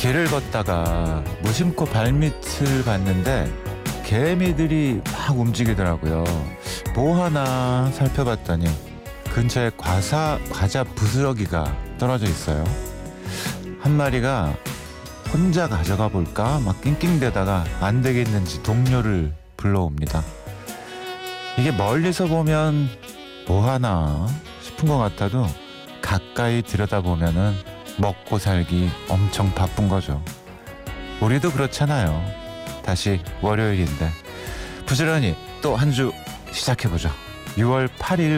길을 걷다가 무심코 발밑을 봤는데 개미들이 막 움직이더라고요. 뭐 하나 살펴봤더니 근처에 과자 부스러기가 떨어져 있어요. 한 마리가 혼자 가져가 볼까 막 낑낑대다가 안 되겠는지 동료를 불러옵니다. 이게 멀리서 보면 뭐 하나 싶은 것 같아도 가까이 들여다보면은 먹고 살기 엄청 바쁜 거죠. 우리도 그렇잖아요. 다시 월요일인데 부지런히 또 한 주 시작해보죠. 6월 8일